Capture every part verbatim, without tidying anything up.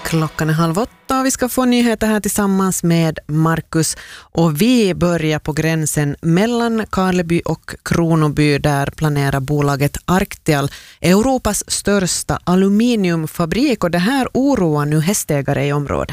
Klockan är halv åtta och vi ska få nyheter här tillsammans med Markus. Och vi börjar på gränsen mellan Karleby och Kronoby, där planerar bolaget Arctial Europas största aluminiumfabrik, och det här oroar nu hästägare i området.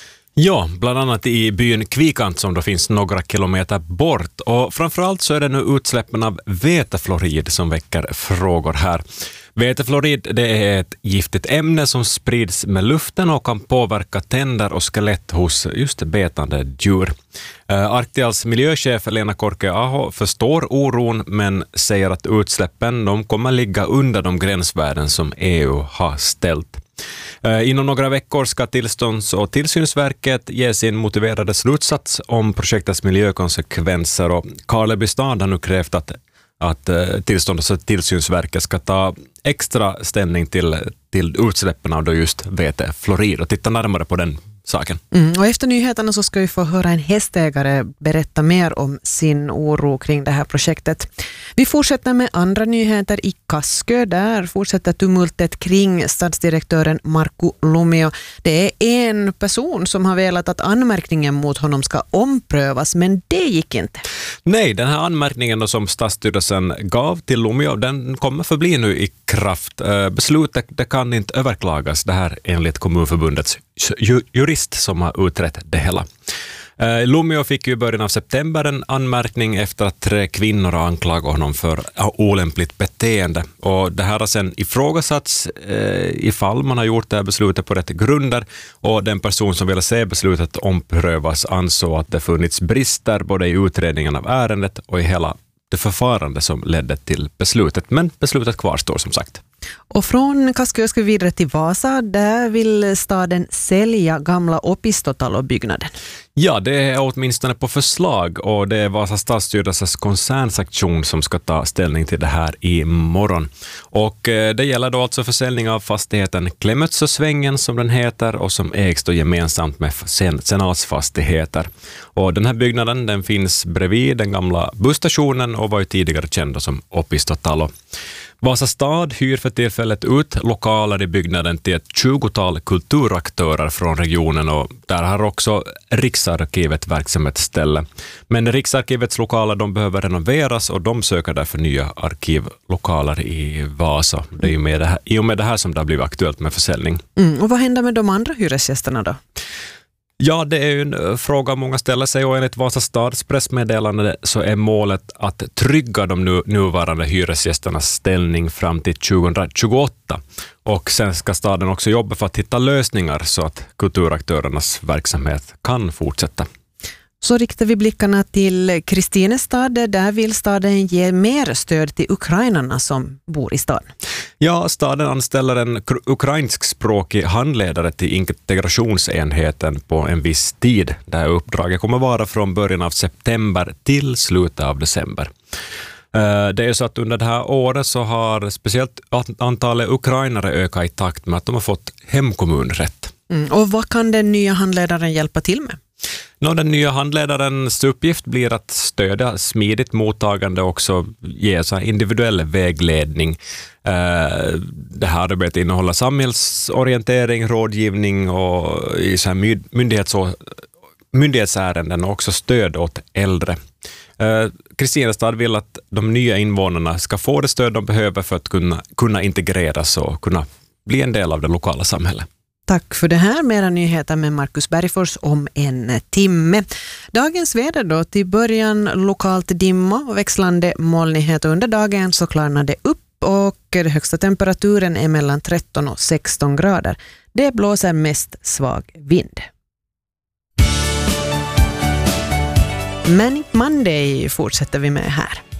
Ja, bland annat i byn Kvikant som då finns några kilometer bort, och framförallt så är det nu utsläppen av vetefluorid som väcker frågor här. Vetefluorid, det är ett giftigt ämne som sprids med luften och kan påverka tänder och skelett hos just betande djur. Uh, Arctials miljöchef Lena Korke-Aho förstår oron, men säger att utsläppen de kommer ligga under de gränsvärden som E U har ställt. Uh, inom några veckor ska tillstånds- och tillsynsverket ge sin motiverade slutsats om projektets miljökonsekvenser, och Karleby stad har nu krävt att att tillstånds- och tillsynsverket ska ta extra ställning till, till utsläppen av då just vetefluorid och titta närmare på den saken. Mm, och efter nyheterna så ska vi få höra en hästägare berätta mer om sin oro kring det här projektet. Vi fortsätter med andra nyheter i Kaskö. Där fortsätter tumultet kring stadsdirektören Markku Lumio. Det är en person som har velat att anmärkningen mot honom ska omprövas, men det gick inte. Nej, den här anmärkningen då som stadsstyrelsen gav till Lumio, den kommer förbli nu i kraft. Beslutet det kan inte överklagas, det här enligt kommunförbundets jurist som har utrett det hela. Eh, Lumio fick ju i början av september en anmärkning efter att tre kvinnor har anklagat honom för olämpligt beteende. Och det här har sedan ifrågasatts eh, ifall man har gjort det här beslutet på rätt grunder, och den person som ville se beslutet omprövas ansåg att det funnits brister både i utredningen av ärendet och i hela det förfarande som ledde till beslutet. Men beslutet kvarstår som sagt. Och från Kaskö ska vi vidare till Vasa. Där vill staden sälja gamla Opistotalo-byggnaden. Ja, det är åtminstone på förslag, och det är Vasa stadsstyrelses koncernsektion som ska ta ställning till det här i morgon. Och eh, det gäller då alltså försäljning av fastigheten Klemötsösvängen som den heter, och som ägs då gemensamt med sen- senatsfastigheter. Och den här byggnaden den finns bredvid den gamla busstationen och var ju tidigare känd som Opistotalo. Vasa stad hyr för tillfället ut lokaler i byggnaden till ett tjugotal kulturaktörer från regionen, och där har också Riksarkivet verksamhetsställe. Men Riksarkivets lokaler de behöver renoveras, och de söker därför nya arkivlokaler i Vasa. Det är ju med det här, i och med det här som det har blivit aktuellt med försäljning. Mm, och vad händer med de andra hyresgästerna då? Ja, det är ju en fråga många ställer sig, och enligt Vasa stads pressmeddelande så är målet att trygga de nu, nuvarande hyresgästernas ställning fram till tjugohundratjugoåtta. Och sen ska staden också jobba för att hitta lösningar så att kulturaktörernas verksamhet kan fortsätta. Så riktar vi blickarna till Kristinestad. Där vill staden ge mer stöd till ukrainarna som bor i staden. Ja, staden anställer en ukrainskspråkig handledare till integrationsenheten på en viss tid. Det här uppdraget kommer vara från början av september till slutet av december. Det är så att under det här året så har speciellt antalet ukrainare ökat i takt med att de har fått hemkommunrätt. Mm, och vad kan den nya handledaren hjälpa till med? Nå, den nya handledarens uppgift blir att stödja smidigt mottagande och också ge så här individuell vägledning. Det här arbetet innehåller samhällsorientering, rådgivning och i så här myndighets- myndighetsärenden och också stöd åt äldre. Kristinestad vill att de nya invånarna ska få det stöd de behöver för att kunna, kunna integreras och kunna bli en del av det lokala samhället. Tack för det här. Mera nyheter med Markus Bergfors om en timme. Dagens väder då, till början lokalt dimma och växlande molnighet. Under dagen så klarnar det upp, och den högsta temperaturen är mellan tretton och sexton grader. Det blåser mest svag vind. Manic Monday fortsätter vi med här.